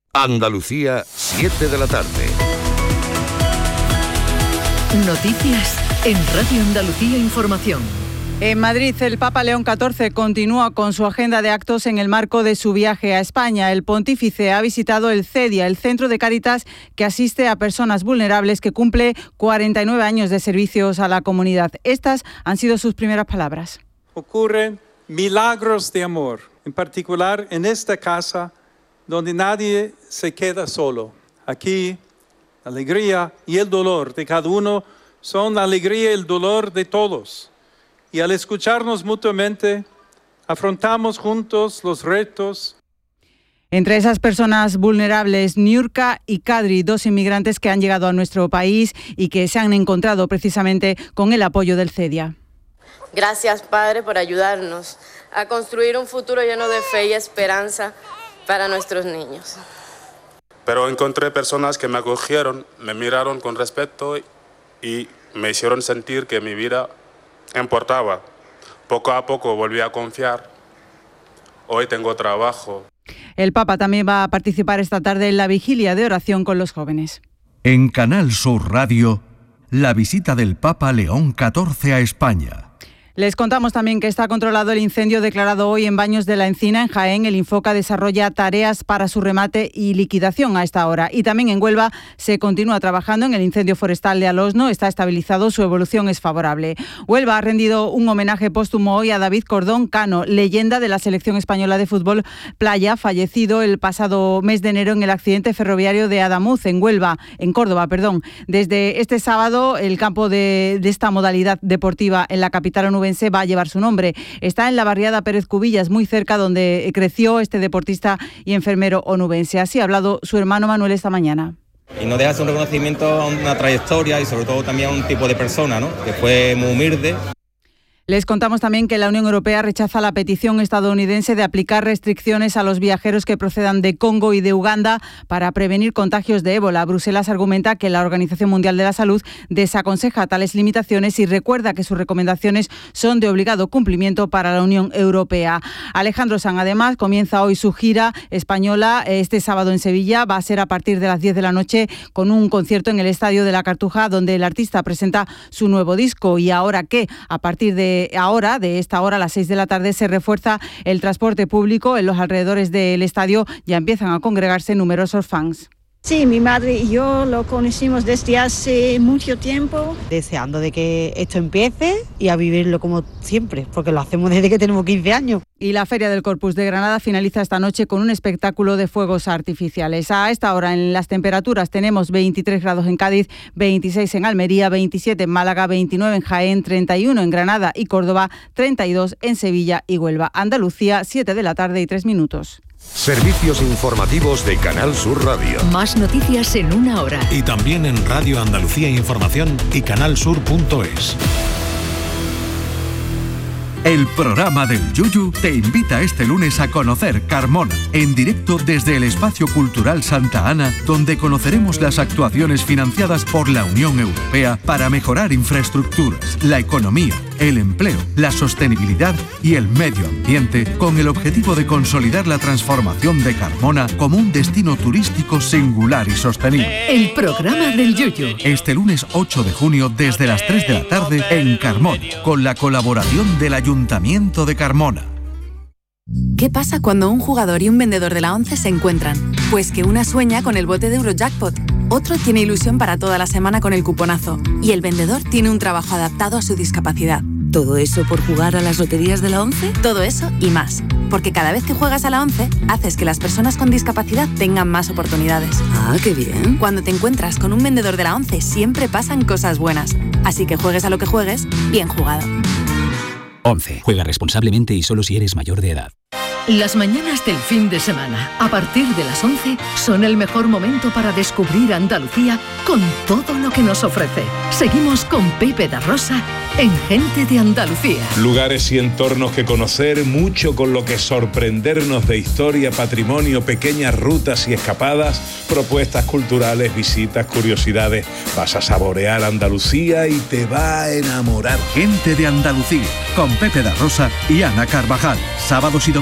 Andalucía, 7 de la tarde. Noticias en Radio Andalucía Información. En Madrid, el Papa León XIV continúa con su agenda de actos en el marco de su viaje a España. El pontífice ha visitado el CEDIA, el Centro de Cáritas que asiste a personas vulnerables, que cumple 49 años de servicios a la comunidad. Estas han sido sus primeras palabras. Ocurren milagros de amor, en particular en esta casa, donde nadie se queda solo. Aquí, la alegría y el dolor de cada uno son la alegría y el dolor de todos. Y al escucharnos mutuamente, afrontamos juntos los retos. Entre esas personas vulnerables, Niurka y Kadri, 2 inmigrantes que han llegado a nuestro país y que se han encontrado precisamente con el apoyo del CEDIA. Gracias, Padre, por ayudarnos a construir un futuro lleno de fe y esperanza para nuestros niños. Pero encontré personas que me acogieron, me miraron con respeto y me hicieron sentir que mi vida importaba. Poco a poco volví a confiar. Hoy tengo trabajo. El Papa también va a participar esta tarde en la vigilia de oración con los jóvenes. En Canal Sur Radio, la visita del Papa León XIV a España. Les contamos también que está controlado el incendio declarado hoy en Baños de la Encina, en Jaén. El Infoca desarrolla tareas para su remate y liquidación a esta hora. Y también en Huelva se continúa trabajando en el incendio forestal de Alosno. Está estabilizado, su evolución es favorable. Huelva ha rendido un homenaje póstumo hoy a David Cordón Cano, leyenda de la selección española de fútbol playa, fallecido el pasado mes de enero en el accidente ferroviario de Adamuz, en Córdoba. Desde este sábado, el campo de esta modalidad deportiva en la capital onubense va a llevar su nombre. Está en la barriada Pérez Cubillas, muy cerca donde creció este deportista y enfermero onubense. Así ha hablado su hermano Manuel esta mañana. Y no deja de ser un reconocimiento a una trayectoria y sobre todo también a un tipo de persona, ¿no?, que fue muy humilde. Les contamos también que la Unión Europea rechaza la petición estadounidense de aplicar restricciones a los viajeros que procedan de Congo y de Uganda para prevenir contagios de ébola. Bruselas argumenta que la Organización Mundial de la Salud desaconseja tales limitaciones y recuerda que sus recomendaciones son de obligado cumplimiento para la Unión Europea. Alejandro Sanz, además, comienza hoy su gira española este sábado en Sevilla. Va a ser a partir de las 10 de la noche con un concierto en el Estadio de la Cartuja, donde el artista presenta su nuevo disco. Y ahora que, a partir de esta hora, a las 6 de la tarde, se refuerza el transporte público en los alrededores del estadio. Ya empiezan a congregarse numerosos fans. Sí, mi madre y yo lo conocimos desde hace mucho tiempo. Deseando de que esto empiece y a vivirlo como siempre, porque lo hacemos desde que tenemos 15 años. Y la Feria del Corpus de Granada finaliza esta noche con un espectáculo de fuegos artificiales. A esta hora en las temperaturas tenemos 23 grados en Cádiz, 26 en Almería, 27 en Málaga, 29 en Jaén, 31 en Granada y Córdoba, 32 en Sevilla y Huelva. Andalucía, 7 de la tarde y 3 minutos. Servicios informativos de Canal Sur Radio. Más noticias en una hora. Y también en Radio Andalucía Información y canalsur.es. El programa del Yuyu te invita este lunes a conocer Carmona, en directo desde el Espacio Cultural Santa Ana, donde conoceremos las actuaciones financiadas por la Unión Europea para mejorar infraestructuras, la economía, el empleo, la sostenibilidad y el medio ambiente, con el objetivo de consolidar la transformación de Carmona como un destino turístico singular y sostenible. El programa del Yuyu. Este lunes 8 de junio desde las 3 de la tarde en Carmona, con la colaboración del Ayuntamiento de Carmona. ¿Qué pasa cuando un jugador y un vendedor de la ONCE se encuentran? Pues que una sueña con el bote de Eurojackpot, otro tiene ilusión para toda la semana con el cuponazo y el vendedor tiene un trabajo adaptado a su discapacidad. ¿Todo eso por jugar a las loterías de la ONCE? Todo eso y más. Porque cada vez que juegas a la ONCE, haces que las personas con discapacidad tengan más oportunidades. ¡Ah, qué bien! Cuando te encuentras con un vendedor de la ONCE, siempre pasan cosas buenas. Así que juegues a lo que juegues, bien jugado. ONCE. Juega responsablemente y solo si eres mayor de edad. Las mañanas del fin de semana, a partir de las 11, son el mejor momento para descubrir Andalucía con todo lo que nos ofrece. Seguimos con Pepe da Rosa en Gente de Andalucía. Lugares y entornos que conocer, mucho con lo que sorprendernos de historia, patrimonio, pequeñas rutas y escapadas, propuestas culturales, visitas, curiosidades. Vas a saborear Andalucía y te va a enamorar. Gente de Andalucía, con Pepe da Rosa y Ana Carvajal. Sábados y domingos